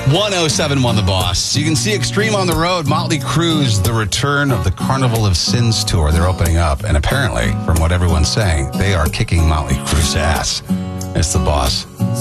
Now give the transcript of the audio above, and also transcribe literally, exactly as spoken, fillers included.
one oh seven one The Boss. You can see Extreme on the road. Motley Crue's The Return of the Carnival of Sins tour. They're opening up. And apparently, from what everyone's saying, they are kicking Motley Crue's ass. It's The Boss.